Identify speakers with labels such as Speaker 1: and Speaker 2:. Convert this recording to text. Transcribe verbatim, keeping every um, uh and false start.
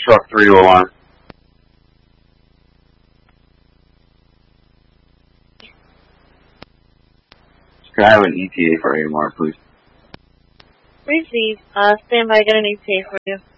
Speaker 1: Truck three to alarm. Can I have an E T A for A M R, please?
Speaker 2: Receive. Uh, stand by, get an E T A for you.